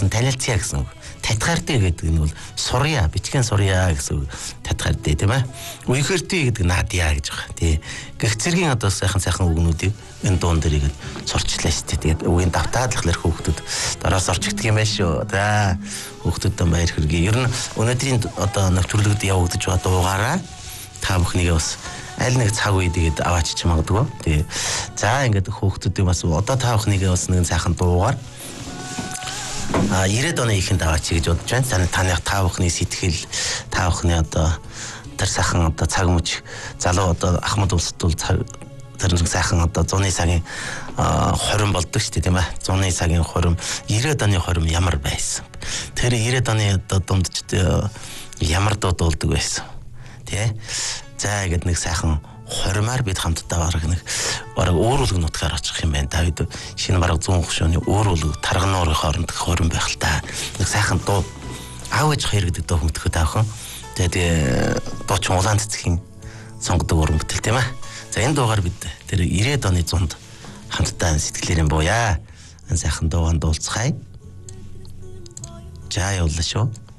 гэсэн танилцъя гэсэн үг. Татгаартай гэдэг нь бол сурья, бичгэн сурья гэсэн үг. Татгаартай тийм ээ. Үеэртэй гэдэг наадья гэж байгаа. Тий. Гэх зэргийн одоо сайхан үгнүүдийг энэ дуун дээр игээд сурчлаа шүү дээ. Тэгээд үгийн давтаад л ихлэр хүүхдүүд дараас орчигддаг юм байна шүү. За хүүхдүүдэд баяр хүргэе. Ер нь өнөөдрийн одоо нөхцөлөгд явагдаж байгаа дуугаараа та бүхнийгээ бас аль нэг цаг үед игээд аваачиж магадгүй. Тий. За ингээд хүүхдүүдийн бас одоо та бүхнийгээ бас нэгэн сайхан дуугаар 90-ад оны ихэнд аваач гэж бодож байна. Таны та бүхний сэтгэл, та бүхний одоо тэр сайхан одоо цаг мөч залуу одоо Ахмад улсад бол тэр нэг сайхан одоо 100-ны цагийн хорин болдог шүү дээ тийм ээ. 100-ны цагийн хорин, 90-ад оны хорин ямар байсан. Тэр 90-ад оны одоо дундч ямар дуулдаг байсан. Тэ. За ингээд нэг сайхан хоримаар бид хамтдаа бараг өөр үлгэн нутгаар очих юм байна. Давид шинэ бараг 100 хөшөөний өөр үлэг таргануурын хооронд хорин байх л та. Нэг сайхан дуу аав ээж хоёр гэдэг дуу хөмтгөх таахын. Тэгээд дуучин улаан цэцгийн сонгодог уран бүтээл тийм ээ. За энэ дуугаар бид тэр 90-ад оны 100-д хамтдаа сэтгэлээрэн бууя. Энэ сайхан дууганд дуулцгаая. За явууллаа шүү.